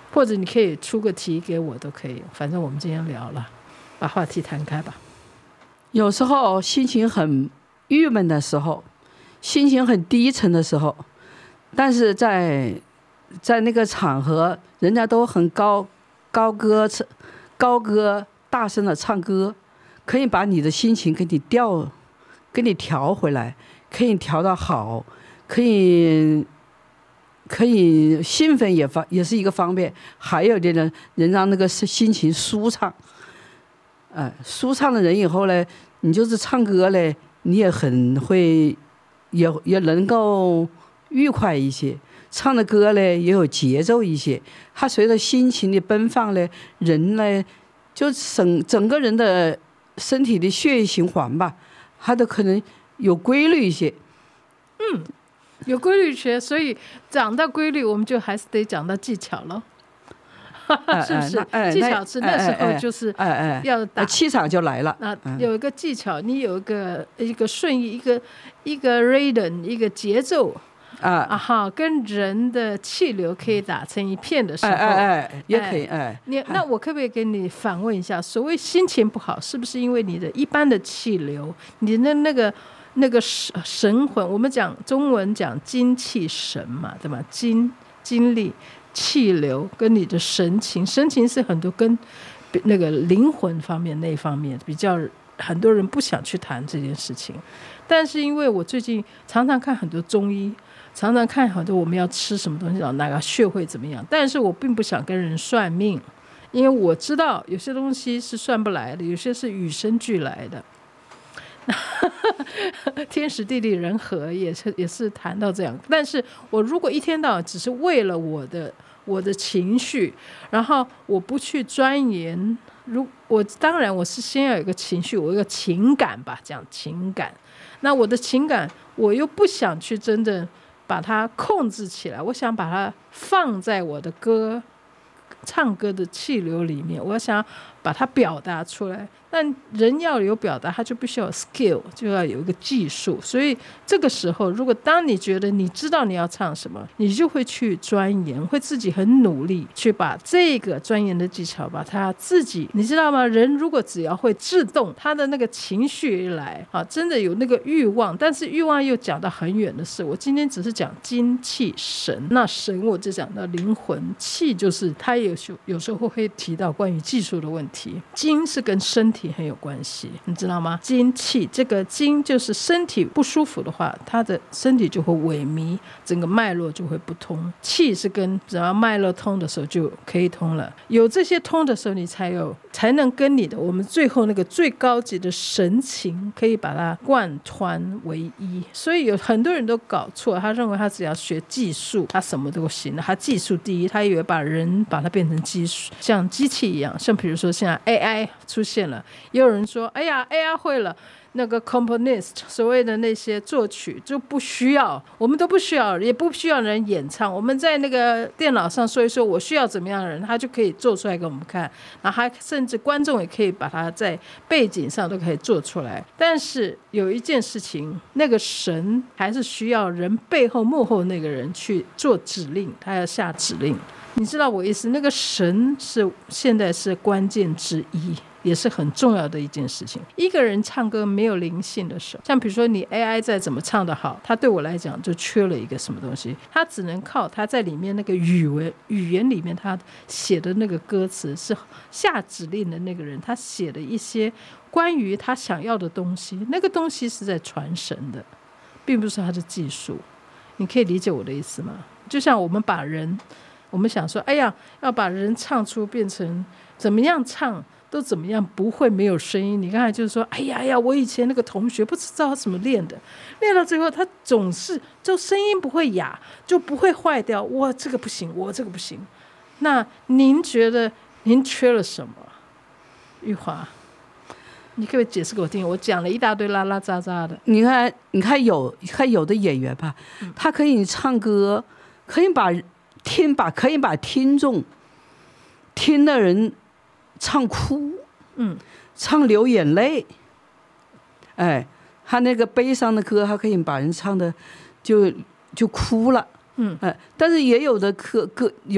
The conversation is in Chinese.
或者你可以出个题给我都可以，反正我们今天聊了，把话题谈开吧。 有时候心情很郁闷的时候，心情很低沉的时候，但是在那个场合，人家都很高歌大声的唱歌，可以把你的心情给你调回来，可以调到好，可以兴奋也是一个方面，还有的人让那个心情舒畅。舒畅的人以后呢，你就是唱歌呢，你也很会，也能够愉快一些。唱的歌呢也有节奏一些，它随着心情的奔放呢，人呢就整个人的身体的血液循环吧，它都可能有规律一些。 有规律学，所以讲到规律，我们就还是得讲到技巧了。是不是？技巧是那时候就是要打气场就来了。 有一个技巧，你有一个顺意，一个 rhythm， 一个节奏跟人的气流可以打成一片的时候， 也可以。 那我可不可以给你反问一下，所谓心情不好，是不是因为你的一般的气流，你的那个神魂？我们讲中文讲精气神嘛，对吧？精力。气流跟你的神情是很多跟那个灵魂方面那方面比较，很多人不想去谈这件事情。但是因为我最近常常看很多中医，常常看很多我们要吃什么东西，哪个穴会怎么样，但是我并不想跟人算命，因为我知道有些东西是算不来的，有些是与生俱来的。天时地利人和也是谈到这样，但是我如果一天到晚只是为了我的情绪，然后我不去钻研，当然我是先要有一个情绪，我有一个情感吧，讲情感，那我的情感我又不想去真正把它控制起来，我想把它放在我的唱歌的气流里面，我想把它表达出来。但人要有表达，他就必须要有 skill， 就要有一个技术。所以这个时候，如果当你觉得你知道你要唱什么，你就会去钻研，会自己很努力去把这个钻研的技巧，把它自己，你知道吗？人如果只要会自动，他的那个情绪一来真的有那个欲望，但是欲望又讲到很远的事。我今天只是讲精气神，那神我就讲到灵魂，气就是他有时候会提到关于技术的问题。精是跟身体很有关系，你知道吗？精气，这个精就是身体不舒服的话，他的身体就会萎靡，整个脉络就会不通。气是跟只要脉络通的时候就可以通了，有这些通的时候，你才能跟你的我们最后那个最高级的神情可以把它贯穿为一。所以有很多人都搞错，他认为他只要学技术他什么都行了，他技术第一，他以为把人把它变成技术像机器一样，像比如说现在 AI 出现了，也有人说哎呀 AI 会了，那个 componist 所谓的那些作曲就不需要，我们都不需要，也不需要人演唱，我们在那个电脑上说一说我需要怎么样的人，他就可以做出来给我们看，然后还甚至观众也可以把它在背景上都可以做出来。但是有一件事情，那个神还是需要人背后幕后那个人去做指令，他要下指令，你知道我意思？那个神现在是关键之一，也是很重要的一件事情。一个人唱歌没有灵性的时候，像比如说你 AI 再怎么唱得好，他对我来讲就缺了一个什么东西，他只能靠他在里面那个语言里面他写的那个歌词，是下指令的那个人他写的一些关于他想要的东西，那个东西是在传神的，并不是他的技术。你可以理解我的意思吗？就像我们想说哎呀要把人唱出变成怎么样唱都怎么样不会没有声音。你刚才就是说哎呀我以前那个同学不知道他怎么练的，练到最后他总是就声音不会哑，就不会坏掉，我这个不行，我这个不行。那您觉得您缺了什么？玉华，你可不可以解释给我听？我讲了一大堆拉拉杂杂的。 你看有的演员吧，他可以唱歌，可以把听众听的人唱哭，唱流眼泪，他那个悲伤的歌，他可以把人唱的就哭了，但是也有的歌